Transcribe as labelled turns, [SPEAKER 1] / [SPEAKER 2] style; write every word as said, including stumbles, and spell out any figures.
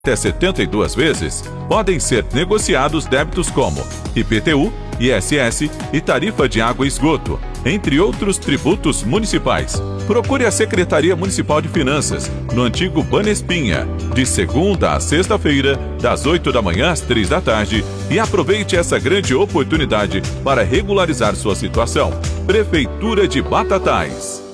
[SPEAKER 1] até setenta e duas vezes, podem ser negociados débitos como I P T U, I S S e tarifa de água e esgoto, entre outros tributos municipais. Procure a Secretaria Municipal de Finanças, no antigo Banespinha, de segunda a sexta-feira, das oito da manhã às três da tarde, e aproveite essa grande oportunidade para regularizar sua situação. Prefeitura de Batatais.